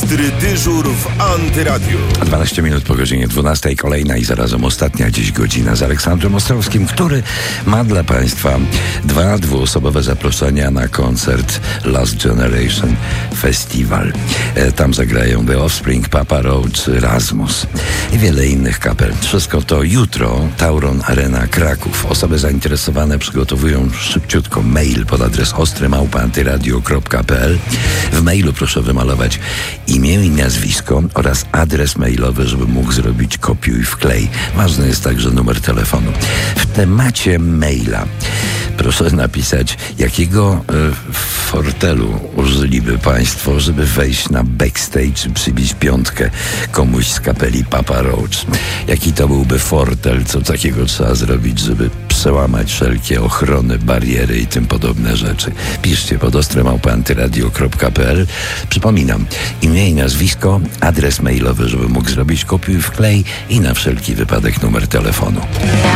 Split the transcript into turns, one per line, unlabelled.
Ostry dyżur w Antyradiu.
12 minut po godzinie 12, kolejna i zarazem ostatnia dziś godzina z Aleksandrem Ostrowskim, który ma dla Państwa 2 dwuosobowe zaproszenia na koncert Last Generation Festival. Tam zagrają The Offspring, Papa Roach, Rasmus i wiele innych kapel. Wszystko to jutro, Tauron Arena Kraków. Osoby zainteresowane przygotowują szybciutko mail pod adres ostry@antyradio.pl. W mailu proszę wymalować imię i nazwisko oraz adres mailowy, żeby mógł zrobić kopiuj wklej. Ważny jest także numer telefonu. W temacie maila proszę napisać, jakiego fortelu użyliby Państwo, żeby wejść na backstage i przybić piątkę komuś z kapeli Papa Roach. Jaki to byłby fortel, co takiego trzeba zrobić, żeby przełamać wszelkie ochrony, bariery i tym podobne rzeczy. Piszcie pod ostry@antyradio.pl. Przypominam, imię i nazwisko, adres mailowy, żeby mógł zrobić kopiuj wklej i na wszelki wypadek numer telefonu.